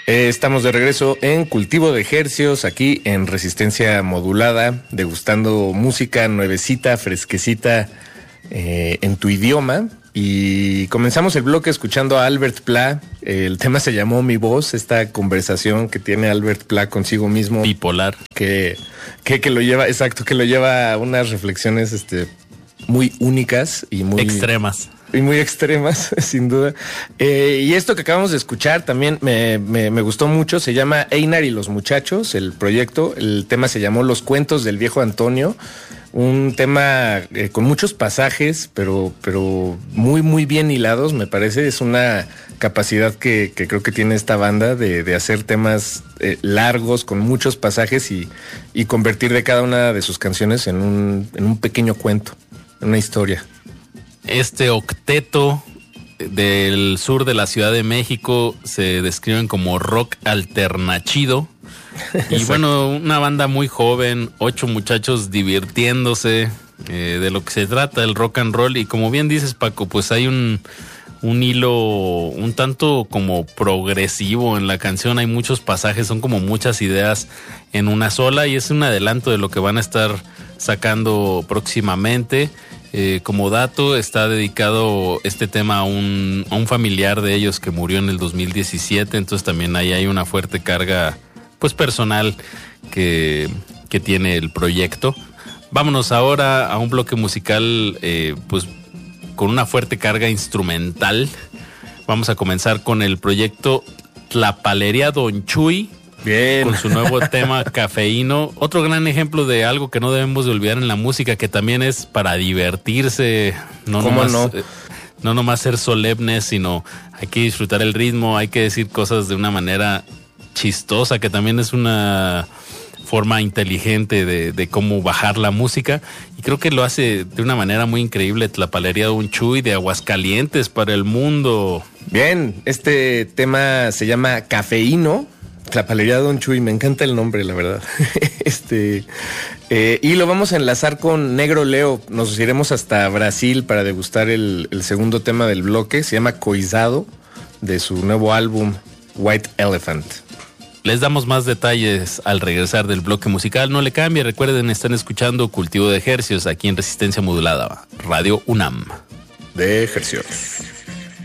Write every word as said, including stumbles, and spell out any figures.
Eh, estamos de regreso en Cultivo de Hercios, aquí en Resistencia Modulada, degustando música nuevecita, fresquecita, eh, en tu idioma. Y comenzamos el bloque escuchando a Albert Pla. El tema se llamó Mi Voz, esta conversación que tiene Albert Pla consigo mismo. Bipolar. Que, que, que lo lleva, exacto, que lo lleva a unas reflexiones este, muy únicas y muy... extremas. Y muy extremas, sin duda. Eh, y esto que acabamos de escuchar también me, me, me gustó mucho. Se llama Einar y los muchachos, el proyecto. El tema se llamó Los cuentos del viejo Antonio. Un tema eh, con muchos pasajes, pero, pero muy, muy bien hilados, me parece. Es una capacidad que, que creo que tiene esta banda de, de hacer temas eh, largos, con muchos pasajes y, y convertir de cada una de sus canciones en un, en un pequeño cuento, en una historia. Este octeto del sur de la Ciudad de México se describen como rock alternachido. Y bueno, una banda muy joven, ocho muchachos divirtiéndose, eh, de lo que se trata el rock and roll. Y como bien dices, Paco, pues hay un, un hilo un tanto como progresivo en la canción. Hay muchos pasajes, son como muchas ideas en una sola, y es un adelanto de lo que van a estar sacando próximamente. Eh, como dato, está dedicado este tema a un, a un familiar de ellos que murió en el dos mil diecisiete, entonces también ahí hay una fuerte carga pues personal que, que tiene el proyecto. Vámonos ahora a un bloque musical eh, pues con una fuerte carga instrumental. Vamos a comenzar con el proyecto Tlapalería Don Chuy. Bien. Con su nuevo tema Cafeíno. Otro gran ejemplo de algo que no debemos de olvidar en la música, que también es para divertirse. No ¿Cómo nomás, no? Eh, no nomás ser solemnes, sino hay que disfrutar el ritmo, hay que decir cosas de una manera chistosa, que también es una forma inteligente de, de cómo bajar la música. Y creo que lo hace de una manera muy increíble Tlapalería Don Chuy de Aguascalientes para el mundo. Bien, este tema se llama Cafeíno. Tlapalería Don Chuy, me encanta el nombre, la verdad. este eh, y lo vamos a enlazar con Negro Leo. Nos iremos hasta Brasil para degustar el, el segundo tema del bloque. Se llama Coisado, de su nuevo álbum White Elephant. Les damos más detalles al regresar del bloque musical. No le cambie, recuerden, están escuchando Cultivo de Hercios aquí en Resistencia Modulada, Radio UNAM. De Hercios.